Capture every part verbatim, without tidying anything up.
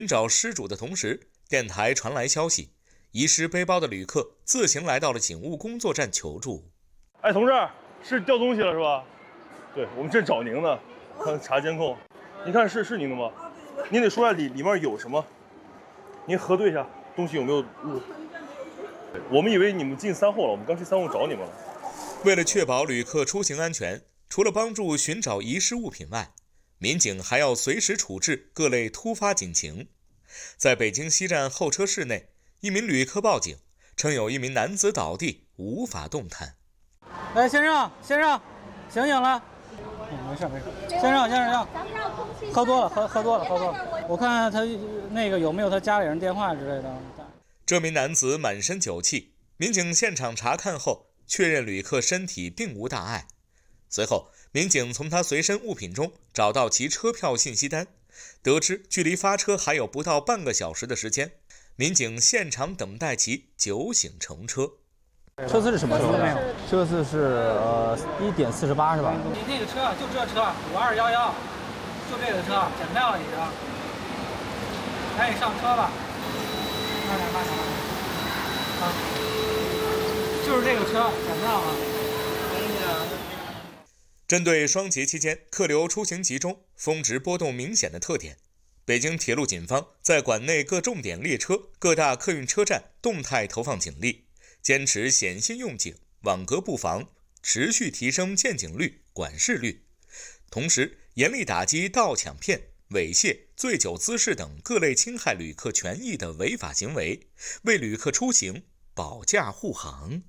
寻找失主的同时，电台传来消息，遗失背包的旅客自行来到了警务工作站求助。 哎，同志，是掉东西了是吧？对，我们正找您呢，看查监控。您看是是您的吗？您得说下里里面有什么，您核对一下东西有没有误。我们以为你们进三后了，我们刚去三后找你们了。 为了确保旅客出行安全，除了帮助寻找遗失物品外，民警还要随时处置各类突发警情。在北京西站候车室内，一名旅客报警，称有一名男子倒地，无法动弹。 哎，先生，先生，醒醒了。嗯，没事没事。先生，先生，喝多了，喝喝多了，喝多了。我看他那个有没有他家里人电话之类的。 这名男子满身酒气，民警现场查看后，确认旅客身体并无大碍。随后，民警从他随身物品中找到其车票信息单，得知距离发车还有不到半个小时的时间，民警现场等待其酒醒乘车。 车次是什么时候没有？ 车次是呃一点四十八是吧？ 你那个车就这车五二幺幺，就这个车，检票已经，赶紧上车吧。慢点慢点慢点，啊，就是这个车，检票啊。 针对双节期间客流出行集中、峰值波动明显的特点，北京铁路警方在管内各重点列车、各大客运车站动态投放警力，坚持险些用警、网格布防，持续提升见警率、管事率，同时严厉打击盗抢骗、猥亵、醉酒滋事等各类侵害旅客权益的违法行为，为旅客出行保驾护航。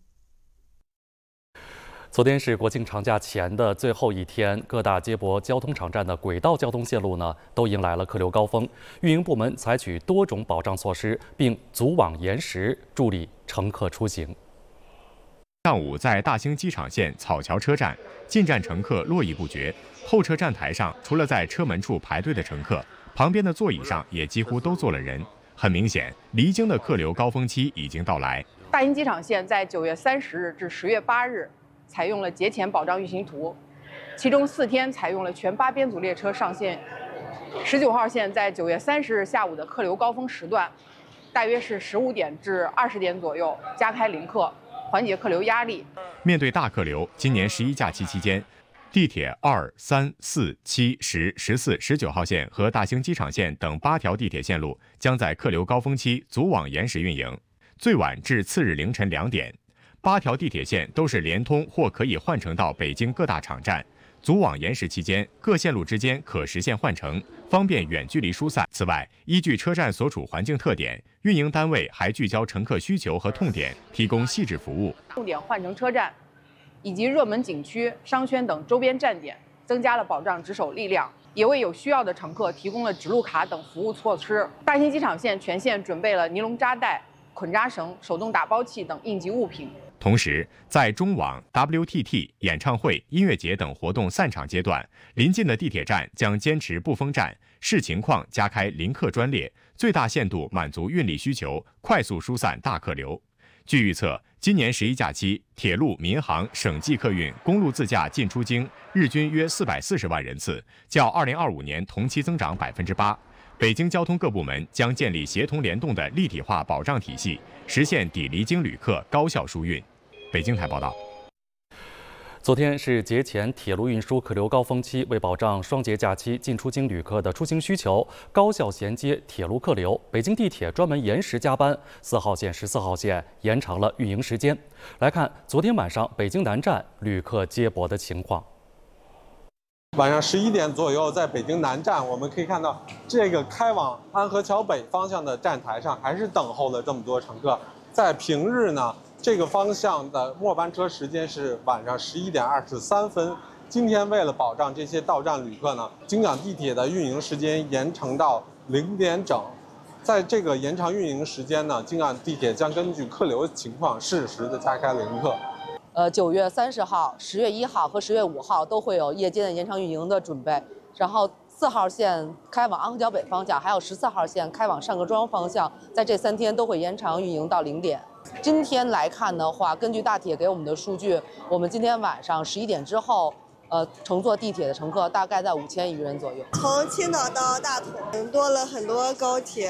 昨天是国庆长假前的最后一天，各大接驳交通场站的轨道交通线路呢，都迎来了客流高峰。运营部门采取多种保障措施，并组网延时，助力乘客出行。 上午在大兴机场线草桥车站，进站乘客络绎不绝。候车站台上，除了在车门处排队的乘客，旁边的座椅上也几乎都坐了人。很明显，离京的客流高峰期已经到来。 大兴机场线在九月三十日至十月八日。采用了节前保障运行图，其中四天采用了全八编组列车上线。十九号线在九月三十日下午的客流高峰时段，大约是十五点至二十点左右加开临客，缓解客流压力。 面对大客流，今年十一假期期间，地铁二、三、四、七、十、十四、十九号线和大兴机场线等八条地铁线路将在客流高峰期组网延时运营，最晚至次日凌晨两点。八条地铁线都是连通或可以换乘到北京各大场站，组网延时期间，各线路之间可实现换乘，方便远距离疏散。此外，依据车站所处环境特点，运营单位还聚焦乘客需求和痛点，提供细致服务。 重点换乘车站以及热门景区、商圈等周边站点，增加了保障值守力量，也为有需要的乘客提供了指路卡等服务措施。大兴机场线全线准备了尼龙扎带、捆扎绳、手动打包器等应急物品。 同时，在中网、W T T、演唱会、音乐节等活动散场阶段，临近的地铁站将坚持不封站，视情况加开临客专列，最大限度满足运力需求，快速疏散大客流。据预测，今年十一假期，铁路、民航、省际客运、公路自驾进出京日均约四百四十万人次，较二零二五年同期增长百分之八。北京交通各部门将建立协同联动的立体化保障体系，实现抵离京旅客高效疏运。北京台报道。 昨天是节前铁路运输客流高峰期，为保障双节假期进出京旅客的出行需求，高效衔接铁路客流，北京地铁专门延时加班，四号线、十四号线延长了运营时间。来看昨天晚上北京南站旅客接驳的情况。 晚上十一点左右，在北京南站，我们可以看到这个开往安河桥北方向的站台上，还是等候了这么多乘客。在平日呢，这个方向的末班车时间是晚上十一点二十三分。今天为了保障这些到站旅客呢，京港地铁的运营时间延长到零点整。在这个延长运营时间呢，京港地铁将根据客流情况适时的加开临客。 呃，九月三十号、十月一号和十月五号都会有夜间的延长运营的准备。然后四号线开往安河桥北方向，还有十四号线开往上客庄方向，在这三天都会延长运营到零点。今天来看的话，根据大铁给我们的数据，我们今天晚上十一点之后，呃，乘坐地铁的乘客大概在五千余人左右。 从青岛到大同，多了很多高铁。